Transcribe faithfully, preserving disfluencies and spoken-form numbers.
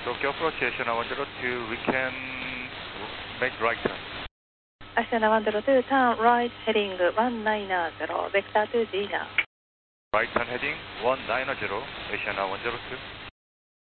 Tokyo approach Asiana one zero two, we can make right turn. Asiana one zero two, turn right heading one nine zero, vector to Gina. Right turn heading one nine zero, Asiana one zero two.